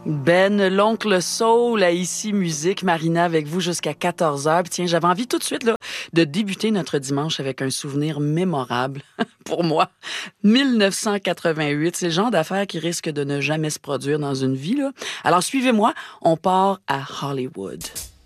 Ben, l'oncle Soul à Ici Musique, Marina avec vous jusqu'à 14h. Puis tiens, j'avais envie tout de suite là, de débuter notre dimanche avec un souvenir mémorable pour moi. 1988, c'est le genre d'affaire qui risque de ne jamais se produire dans une vie, là. Alors suivez-moi, on part à Hollywood.